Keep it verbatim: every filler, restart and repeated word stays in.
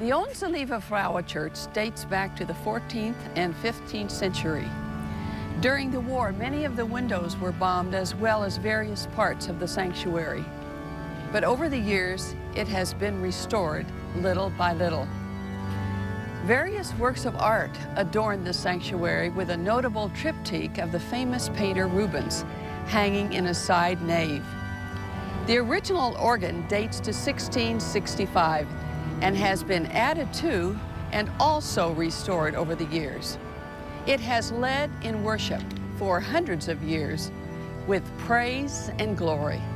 The Onsaleva Church dates back to the fourteenth and fifteenth century. During the war, many of the windows were bombed as well as various parts of the sanctuary. But over the years, it has been restored little by little. Various works of art adorn the sanctuary, with a notable triptych of the famous painter Rubens hanging in a side nave. The original organ dates to sixteen sixty-five and has been added to and also restored over the years. It has led in worship for hundreds of years with praise and glory.